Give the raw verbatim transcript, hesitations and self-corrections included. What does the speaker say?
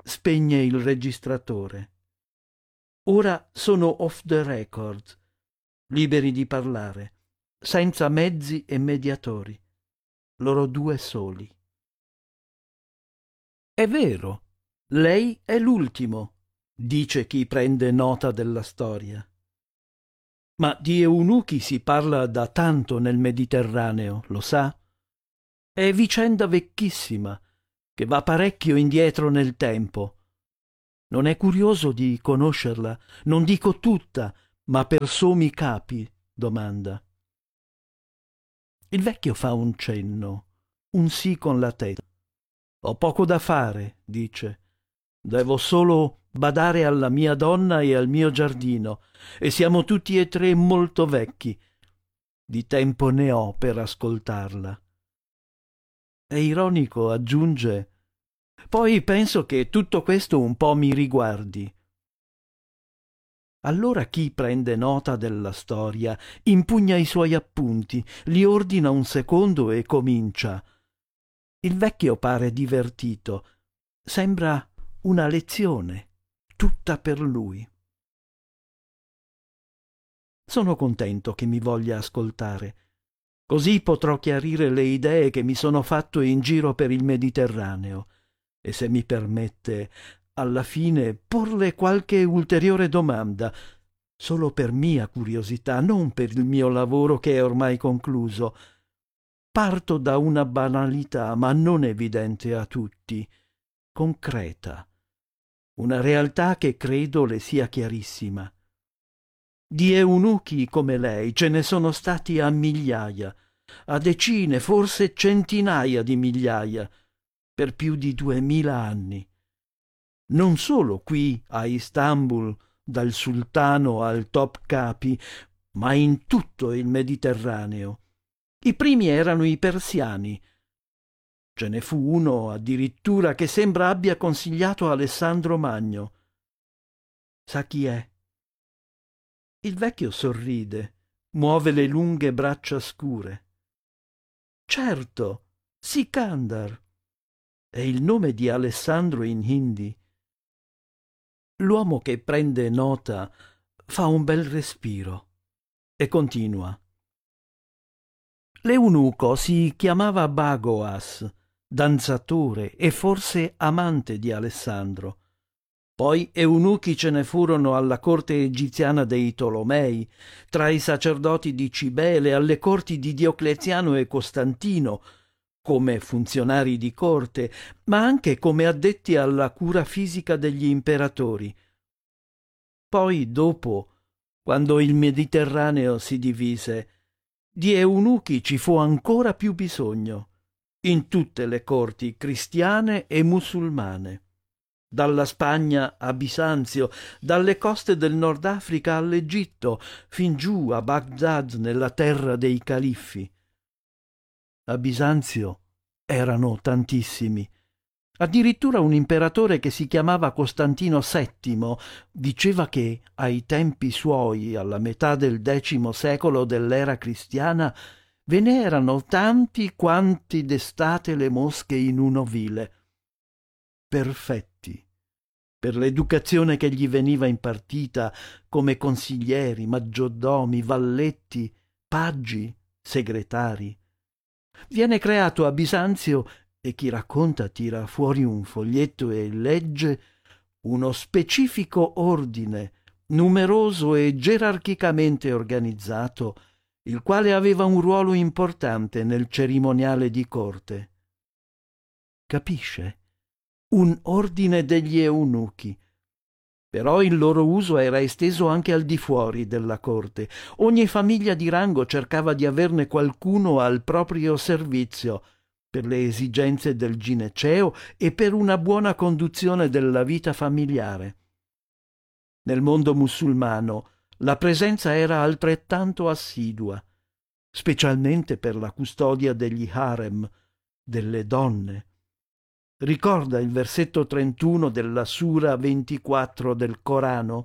spegne il registratore. Ora sono off the record, liberi di parlare, senza mezzi e mediatori, loro due soli. È vero, lei è l'ultimo, dice chi prende nota della storia. Ma di eunuchi si parla da tanto nel Mediterraneo, lo sa? È vicenda vecchissima, che va parecchio indietro nel tempo. Non è curioso di conoscerla? Non dico tutta, ma per sommi capi, domanda. Il vecchio fa un cenno, un sì con la testa. Ho poco da fare, dice. Devo solo badare alla mia donna e al mio giardino, e siamo tutti e tre molto vecchi. Di tempo ne ho per ascoltarla. È ironico, aggiunge. Poi penso che tutto questo un po' mi riguardi. Allora chi prende nota della storia impugna i suoi appunti, li ordina un secondo e comincia. Il vecchio pare divertito. Sembra una lezione, tutta per lui. Sono contento che mi voglia ascoltare. Così potrò chiarire le idee che mi sono fatto in giro per il Mediterraneo e, se mi permette, alla fine porle qualche ulteriore domanda, solo per mia curiosità, non per il mio lavoro che è ormai concluso. Parto da una banalità, ma non evidente a tutti, concreta, una realtà che credo le sia chiarissima. Di eunuchi come lei ce ne sono stati a migliaia, a decine, forse centinaia di migliaia, per più di duemila anni. Non solo qui a Istanbul, dal sultano al Topkapi, ma in tutto il Mediterraneo. I primi erano i persiani. Ce ne fu uno addirittura che sembra abbia consigliato Alessandro Magno. Sa chi è? Il vecchio sorride, muove le lunghe braccia scure. Certo, Sikandar. È il nome di Alessandro in hindi. L'uomo che prende nota fa un bel respiro e continua. L'eunuco si chiamava Bagoas, danzatore e forse amante di Alessandro. Poi eunuchi ce ne furono alla corte egiziana dei Tolomei, tra i sacerdoti di Cibele, alle corti di Diocleziano e Costantino, come funzionari di corte, ma anche come addetti alla cura fisica degli imperatori. Poi, dopo, quando il Mediterraneo si divise, di eunuchi ci fu ancora più bisogno, in tutte le corti cristiane e musulmane. Dalla Spagna a Bisanzio, dalle coste del Nord Africa all'Egitto, fin giù a Baghdad, nella terra dei califfi. A Bisanzio erano tantissimi. Addirittura un imperatore che si chiamava Costantino settimo diceva che ai tempi suoi, alla metà del decimo secolo dell'era cristiana, ve ne erano tanti quanti d'estate le mosche in un ovile. Perfetti, per l'educazione che gli veniva impartita come consiglieri, maggiordomi, valletti, paggi, segretari. Viene creato a Bisanzio, e chi racconta tira fuori un foglietto e legge, uno specifico ordine, numeroso e gerarchicamente organizzato, il quale aveva un ruolo importante nel cerimoniale di corte. Capisce? Un ordine degli eunuchi. Però il loro uso era esteso anche al di fuori della corte. Ogni famiglia di rango cercava di averne qualcuno al proprio servizio, per le esigenze del gineceo e per una buona conduzione della vita familiare. Nel mondo musulmano la presenza era altrettanto assidua, specialmente per la custodia degli harem, delle donne. Ricorda il versetto trentuno della Sura ventiquattro del Corano?